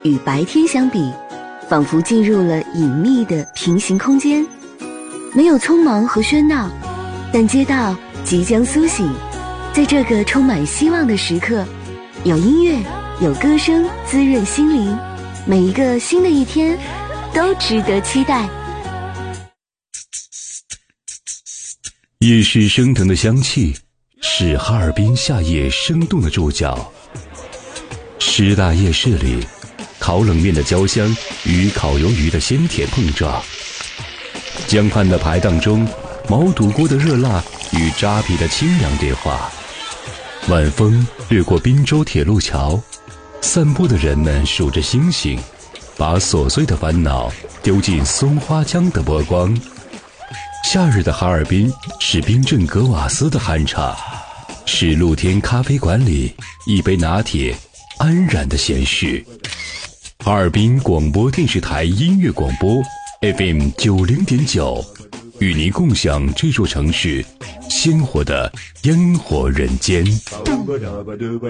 与白天相比，仿佛进入了隐秘的平行空间，没有匆忙和喧闹，但街道即将苏醒。在这个充满希望的时刻，有音乐，有歌声滋润心灵，每一个新的一天都值得期待。 夜市升腾的香气是哈尔滨夏夜生动的注脚。师大夜市里，烤冷面的焦香与烤鱿鱼的鲜甜碰撞，江畔的排档中，毛肚锅的热辣与扎皮的清凉对话。晚风掠过滨州铁路桥，散步的人们数着星星，把琐碎的烦恼丢进松花江的波光。夏日的哈尔滨是冰镇格瓦斯的酣畅，是露天咖啡馆里一杯拿铁安然的闲适。哈尔滨广播电视台音乐广播 FM90.9， 与您共享这座城市鲜活的烟火人间。